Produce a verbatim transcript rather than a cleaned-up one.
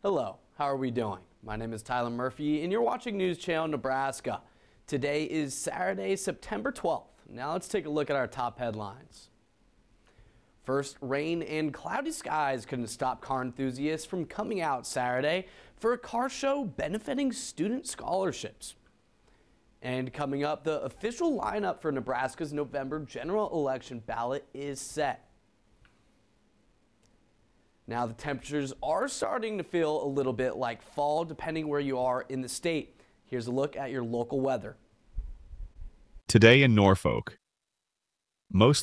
Hello, how are we doing? My name is Tyler Murphy and you're watching News Channel Nebraska. Today is Saturday, September twelfth. Now let's take a look at our top headlines. First, rain and cloudy skies couldn't stop car enthusiasts from coming out Saturday for a car show benefiting student scholarships. And coming up, the official lineup for Nebraska's November general election ballot is set. Now, the temperatures are starting to feel a little bit like fall, depending where you are in the state. Here's a look at your local weather. Today in Norfolk, most